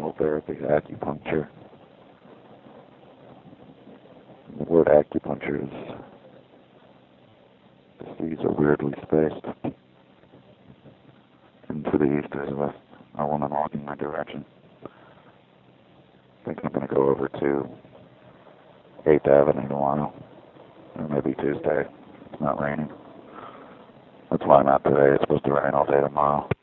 physical therapy, acupuncture. The word acupuncture is, the C's are weirdly spaced. And to the east there's a woman walking my direction. I think I'm going to go over to 8th Avenue tomorrow, or maybe Tuesday. It's not raining. That's why I'm out today. It's supposed to rain all day tomorrow.